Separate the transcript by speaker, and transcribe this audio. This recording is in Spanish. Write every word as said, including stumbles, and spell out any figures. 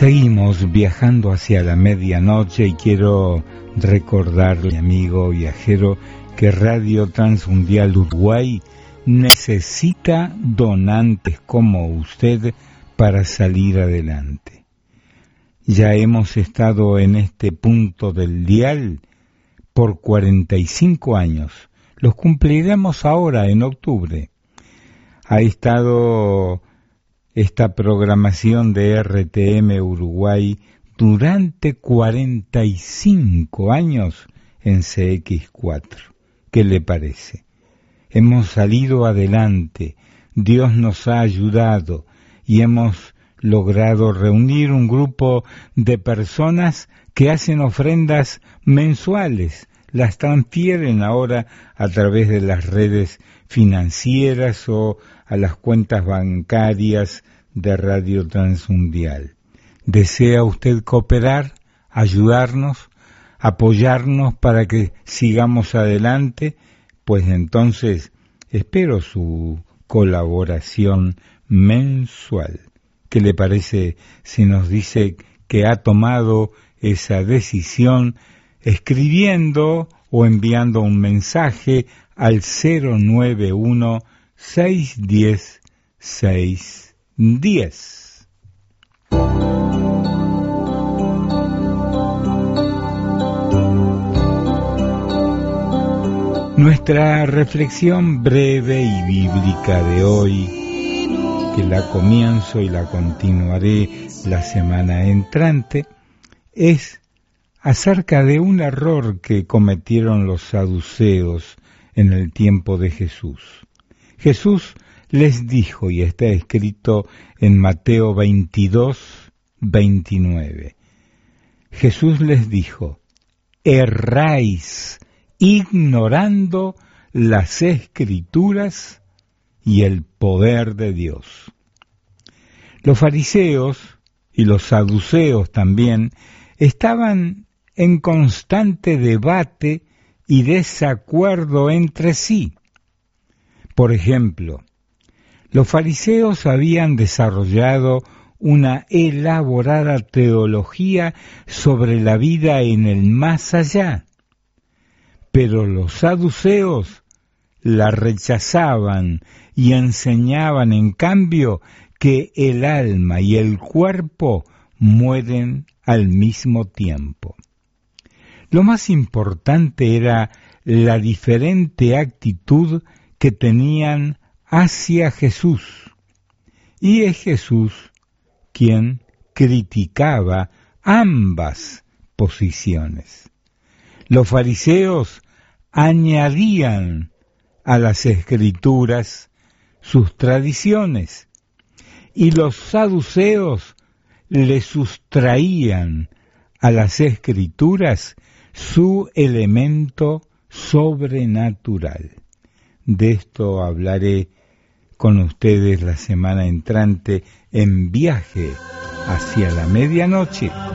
Speaker 1: Seguimos viajando hacia la medianoche y quiero recordarle, amigo viajero, que Radio Transmundial Uruguay necesita donantes como usted para salir adelante. Ya hemos estado en este punto del dial por cuarenta y cinco años. Los cumpliremos ahora en octubre. Ha estado esta programación de R T M Uruguay durante cuarenta y cinco años en C X cuatro. ¿Qué le parece? Hemos salido adelante, Dios nos ha ayudado y hemos logrado reunir un grupo de personas que hacen ofrendas mensuales, las transfieren ahora a través de las redes financieras o a las cuentas bancarias de Radio Transmundial. ¿Desea usted cooperar, ayudarnos, apoyarnos para que sigamos adelante? Pues entonces espero su colaboración mensual. ¿Qué le parece si nos dice que ha tomado esa decisión escribiendo o enviando un mensaje al cero nueve uno, seis uno cero, seis uno cero? Nuestra reflexión breve y bíblica de hoy, que la comienzo y la continuaré la semana entrante, es acerca de un error que cometieron los saduceos en el tiempo de Jesús. Jesús les dijo, y está escrito en Mateo veintidós, veintinueve, Jesús les dijo: erráis ignorando las Escrituras y el poder de Dios. Los fariseos y los saduceos también estaban en constante debate y desacuerdo entre sí. Por ejemplo, los fariseos habían desarrollado una elaborada teología sobre la vida en el más allá, pero los saduceos la rechazaban y enseñaban en cambio que el alma y el cuerpo mueren al mismo tiempo. Lo más importante era la diferente actitud que tenían hacia Jesús, y es Jesús quien criticaba ambas posiciones. Los fariseos añadían a las Escrituras sus tradiciones, y los saduceos le sustraían a las Escrituras su elemento sobrenatural. De esto hablaré con ustedes la semana entrante en Viaje hacia la Medianoche.